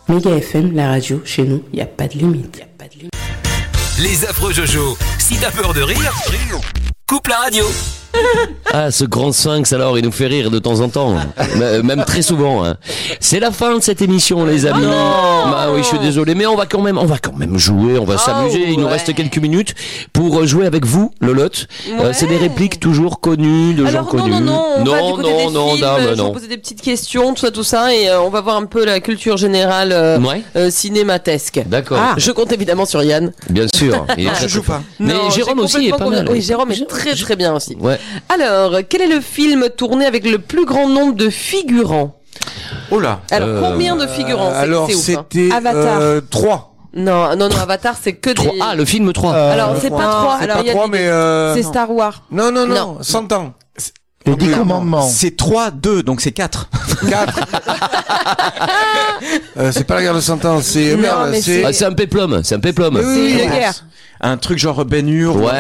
Méga FM, la radio, chez nous, il n'y a pas de limite. Les affreux Jojo, si t'as peur de rire, coupe la radio. Ah, ce grand sphinx, alors, il nous fait rire de temps en temps. Même très souvent. Hein. C'est la fin de cette émission, les amis. Bah oui, je suis désolé, mais on va quand même jouer, on va s'amuser. Il nous reste quelques minutes pour jouer avec vous, Lolotte. C'est des répliques toujours connues, de gens connus. On va du côté des films, je vais poser des petites questions, tout ça, et on va voir un peu la culture générale cinématesque. D'accord. Je compte évidemment sur Yann. Bien sûr. Je joue pas. Mais Non, Jérôme aussi est pas mal. Oui, Jérôme est très bien aussi. Ouais. Alors, quel est le film tourné avec le plus grand nombre de figurants? Oh là. Alors, combien de figurants? Alors, c'est ouf, hein. c'était Avatar. 3. Non, Avatar, c'est que 3. des... Ah, le film 3. Alors, c'est pas 3. C'est Alors, pas il y a 3, des- mais... C'est Star Wars. Non, 100 ans. Les 10 commandements. C'est 3, 2, donc c'est 4. 4. C'est pas la guerre de 100 ans, c'est... Non, merde, mais c'est... Ah, c'est un péplum. Oui, C'est oui, une oui. guerre. Un truc genre Ben Hur. Ouais.